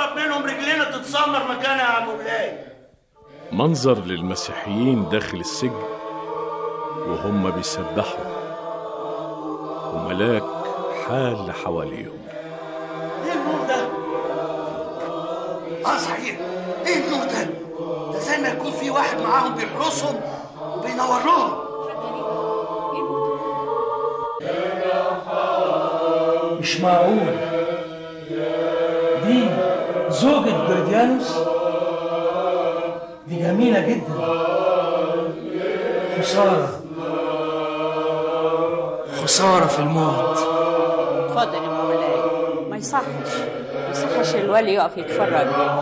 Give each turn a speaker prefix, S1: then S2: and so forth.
S1: نقرب منهم رجلينا تتسمر مكانها يا مولاي.
S2: منظر للمسيحيين داخل السجن وهم بيسبحوا، وملاك حال حواليهم.
S1: ايه النور ده؟ صحيح، ايه النور ده؟ ده زي ما يكون في واحد معاهم بيحرسهم وبينور لهم.
S3: مش معقول، دي زوجة جورديانوس؟ دي جميلة جدا. خسارة في الموت.
S4: اتفضل يا مولاي، ما يصحش الولي يقف يتفرج.